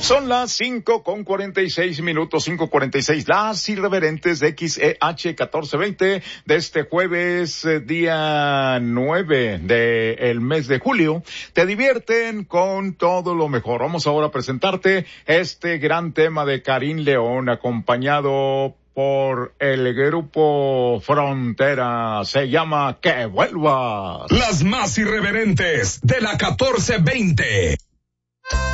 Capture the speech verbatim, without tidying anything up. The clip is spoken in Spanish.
Son las cinco con cuarenta y seis minutos, cinco cuarenta y seis, las irreverentes de X E H catorce veinte de este jueves, eh, día nueve del mes de julio. Te divierten con todo lo mejor. Vamos ahora a presentarte este gran tema de Karim León, acompañado por el grupo Frontera. Se llama Que Vuelvas. Las más irreverentes de la catorce veinte.